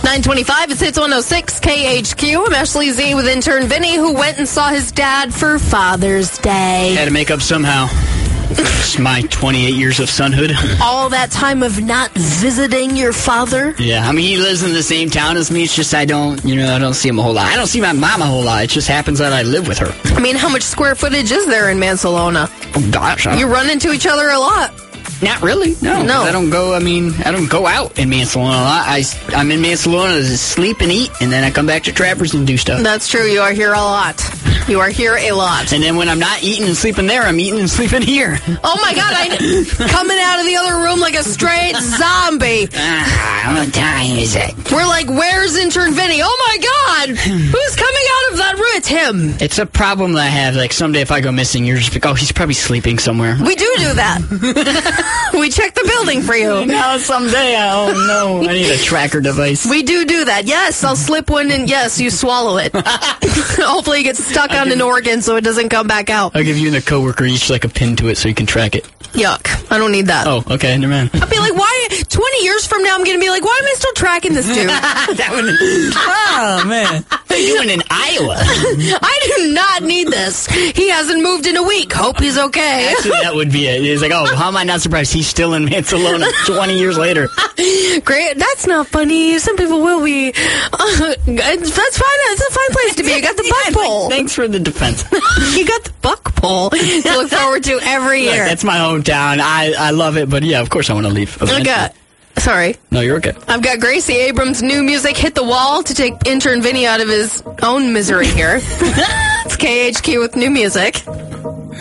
9:25, it's Hits 106 KHQ. I'm Ashley Z with intern Vinny, who went and saw his dad for Father's Day. Had to make up somehow. It's my 28 years of sonhood. All that time of not visiting your father? Yeah, I mean, he lives in the same town as me. It's just I don't see him a whole lot. I don't see my mom a whole lot. It just happens that I live with her. I mean, how much square footage is there in Mansalona? Oh, gosh. You run into each other a lot. Not really, no. I don't go out in Mansalona a lot. I'm in Mansalona to sleep and eat, and then I come back to Traverse and do stuff. That's true. You are here a lot. You are here a lot. And then when I'm not eating and sleeping there, I'm eating and sleeping here. Oh, my God. Coming out of the other room like a straight zombie. What time is it? We're like, where's intern Vinny? Oh, my God. Who's coming out of that room? It's him. It's a problem that I have. Like, someday if I go missing, you're just like, oh, he's probably sleeping somewhere. We do that. We check the building for you. Now someday, oh no, I need a tracker device. We do that. Yes, I'll slip one and yes, you swallow it. Hopefully it gets stuck on an organ so it doesn't come back out. I'll give you and a coworker each like a pin to it so you can track it. Yuck. I don't need that. Oh, okay, never mind. I'll be like, why? 20 years from now, I'm going to be like, why am I still tracking this dude? Oh, man. What are you doing in Iowa? I do not need this. He hasn't moved in a week. Hope he's okay. Actually, that would be it. It's like, oh, how am I not surprised? He's still in Mansalona 20 years later. Great. That's not funny. Some people will be. That's fine. It's a fine place to be. You got the buck pole. Thanks for the defense. You got the buck pole to look forward to every year. Look, that's my hometown. I love it, but yeah, of course I want to leave. Okay. Sorry. No, you're okay. I've got Gracie Abrams' new music, Hit the Wall, to take intern Vinny out of his own misery here. It's KHQ with new music.